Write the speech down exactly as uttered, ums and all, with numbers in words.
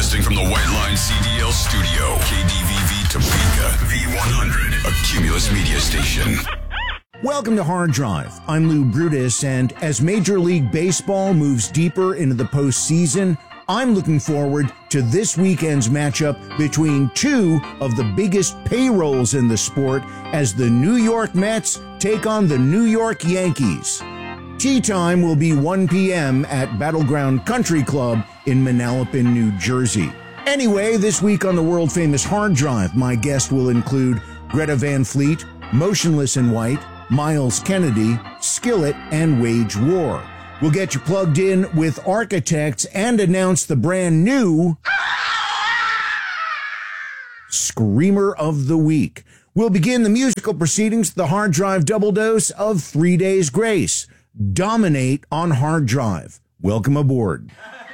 Broadcasting from the White Line C D L studio, K D V V Topeka, V one hundred, a Cumulus media station. Welcome to Hard Drive. I'm Lou Brutus, and as Major League Baseball moves deeper into the postseason, I'm looking forward to this weekend's matchup between two of the biggest payrolls in the sport as the New York Mets take on the New York Yankees. Tee time will be one p.m. at Battleground Country Club in Manalapan, New Jersey. Anyway, this week on the world-famous Hard Drive, my guest will include Greta Van Fleet, Motionless in White, Miles Kennedy, Skillet, and Wage War. We'll get you plugged in with Architects and announce the brand new Screamer of the Week. We'll begin the musical proceedings, the Hard Drive double dose of Three Days Grace. Dominate on Hard Drive. Welcome aboard.